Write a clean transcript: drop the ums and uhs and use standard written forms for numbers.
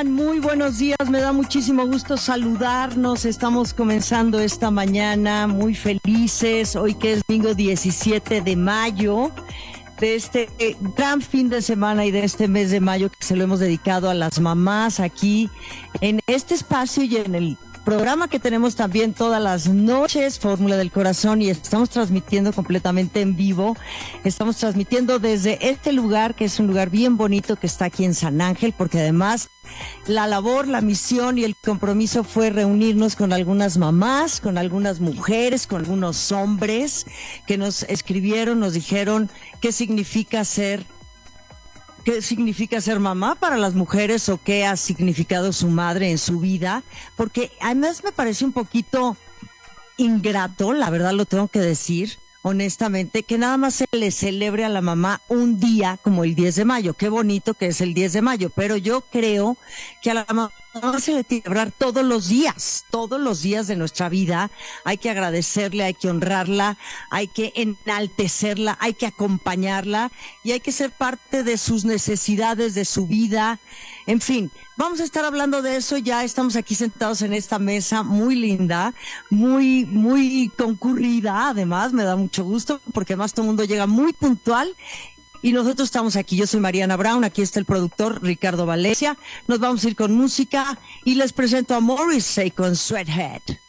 están? Muy buenos días, me da muchísimo gusto saludarnos. Estamos comenzando esta mañana muy felices, hoy que es domingo 17 de mayo, de este gran fin de semana y de este mes de mayo que se lo hemos dedicado a las mamás aquí en este espacio y en el programa que tenemos también todas las noches, Fórmula del Corazón, y estamos transmitiendo completamente en vivo. Estamos transmitiendo desde este lugar, que es un lugar bien bonito que está aquí en San Ángel, porque además la labor, la misión y el compromiso fue reunirnos con algunas mamás, con algunas mujeres, con algunos hombres que nos escribieron, nos dijeron qué significa ser mamá para las mujeres o qué ha significado su madre en su vida, porque además me parece un poquito ingrato, la verdad lo tengo que decir, honestamente, que nada más se le celebre a la mamá un día como el 10 de mayo. Qué bonito que es el 10 de mayo, pero yo creo que a la mamá se le tiene que celebrar todos los días de nuestra vida. Hay que agradecerle, hay que honrarla, hay que enaltecerla, hay que acompañarla y hay que ser parte de sus necesidades, de su vida. En fin, vamos a estar hablando de eso. Ya estamos aquí sentados en esta mesa muy linda, muy concurrida. Además, me da mucho gusto porque además todo el mundo llega muy puntual. Y nosotros estamos aquí, yo soy Mariana Brown, aquí está el productor Ricardo Valencia. Nos vamos a ir con música y les presento a Morrissey con Sweathead.